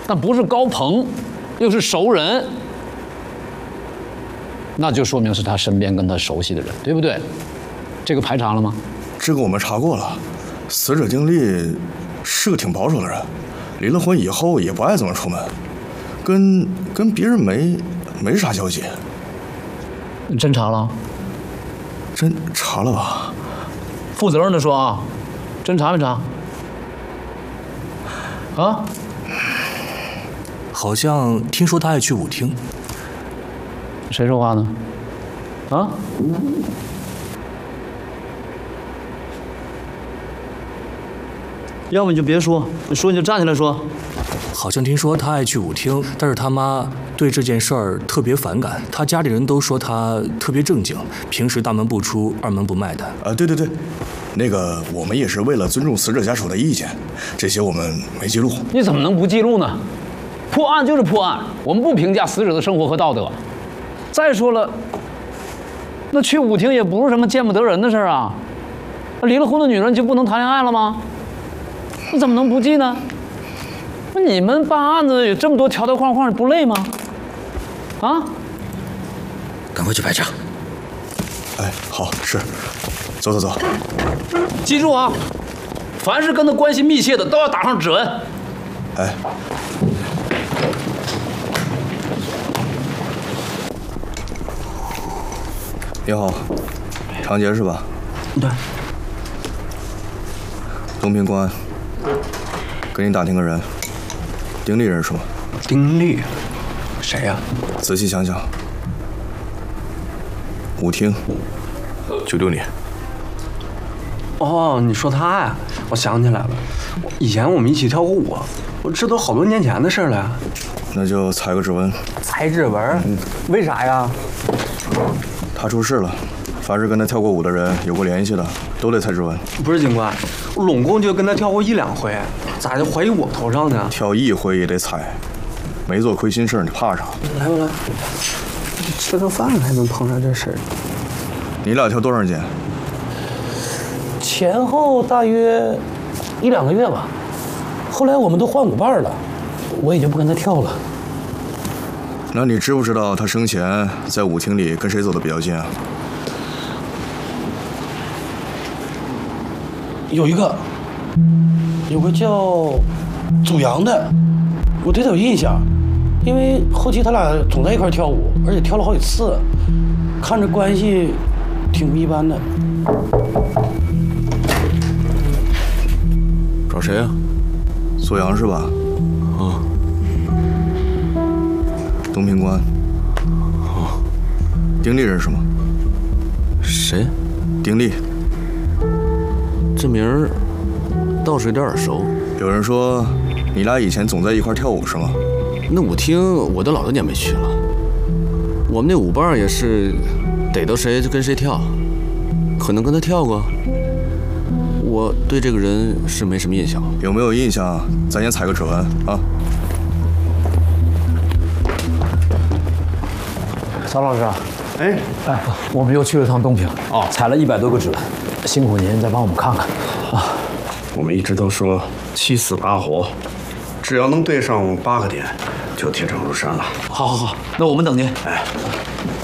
但不是高鹏，又是熟人，那就说明是他身边跟他熟悉的人，对不对？这个排查了吗？ 这个我们查过了，死者丁力是个挺保守的人，离了婚以后也不爱怎么出门，跟别人没啥交集。 真查了？ 真查了吧？ 负责任的说啊，真查没查？啊？ 好像听说他爱去舞厅。 谁说话呢？啊？要么你就别说，说你就站起来说。 好像听说他爱去舞厅，但是他妈对这件事儿特别反感。他家里人都说他特别正经，平时大门不出二门不迈的。 对，那个我们也是为了尊重死者家属的意见，这些我们没记录。 你怎么能不记录呢？破案就是破案，我们不评价死者的生活和道德。再说了，那去舞厅也不是什么见不得人的事儿啊。离了婚的女人就不能谈恋爱了吗？你怎么能不记呢？你们办案子有这么多条条框框，不累吗？啊？ 赶快去排查。 哎，好，是，走。 记住啊，凡是跟他关系密切的都要打上指纹。 哎。你好，长杰是吧？ 对。 东平公安，给你打听个人，丁力认识吗？ 丁力，谁呀？ 仔细想想，舞厅，96年。 哦，你说他呀？我想起来了，以前我们一起跳过舞，这都好多年前的事了呀。 那就采个指纹。 采指纹？为啥呀？ 他出事了，凡是跟他跳过舞的人有过联系的，都得采指纹。 不是警官，我拢共就跟他跳过1、2回，咋就怀疑我头上呢？ 跳1回也得采，没做亏心事，你怕啥？ 来，吃个饭还能碰上这事儿？ 你俩跳多长时间？ 前后大约1、2个月吧。后来我们都换舞伴了，我也就不跟他跳了。 那你知不知道他生前在舞厅里跟谁走的比较近啊？ 有个叫祖阳的，我对他有印象，因为后期他俩总在一块跳舞，而且跳了好几次，看着关系挺不一般的。 找谁啊？祖阳是吧？ 啊。 东平公安。 哦。 丁力认识吗？ 谁？ 丁力。 这名儿倒是有点耳熟。 有人说你俩以前总在一块跳舞是吗？ 那舞厅我都老多年没去了。我们那舞伴也是逮到谁就跟谁跳，可能跟他跳过。我对这个人是没什么印象。 有没有印象？咱先采个指纹啊。 曹老师， 哎， 我们又去了趟东平，采了100多个指纹，辛苦您再帮我们看看啊。 我们一直都说7死8活，只要能对上8个点，就铁证如山了。 好，那我们等您。 哎。